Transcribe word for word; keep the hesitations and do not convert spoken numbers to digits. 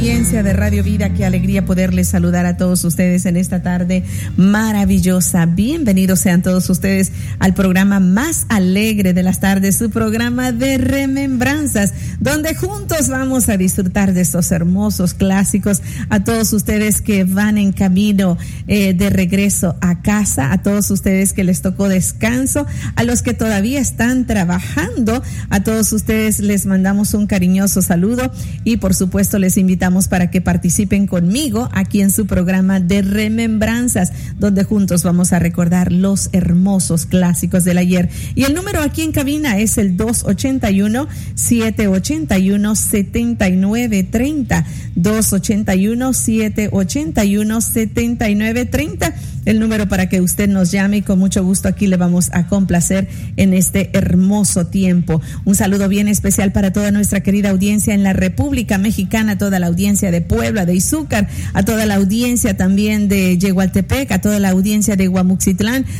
Audiencia de Radio Vida, qué alegría poderles saludar a todos ustedes en esta tarde maravillosa. Bienvenidos sean todos ustedes al programa más alegre de las tardes, su programa de remembranzas, donde juntos vamos a disfrutar de estos hermosos clásicos. A todos ustedes que van en camino eh, de regreso a casa, a todos ustedes que les tocó descanso, a los que todavía están trabajando, a todos ustedes les mandamos un cariñoso saludo y por supuesto les invitamos para que participen conmigo aquí en su programa de remembranzas, donde juntos vamos a recordar los hermosos clásicos del ayer. Y el número aquí en cabina es el dos ochenta y uno, siete ochenta y uno, setenta y nueve treinta, dos ochenta y uno, siete ochenta y uno, setenta y nueve treinta, el número para que usted nos llame y con mucho gusto aquí le vamos a complacer en este hermoso tiempo. Un saludo bien especial para toda nuestra querida audiencia en la República Mexicana, toda la audiencia de Puebla, de Izúcar, a toda la audiencia también de Yehualtepec, a toda la audiencia de Guamuxitlán,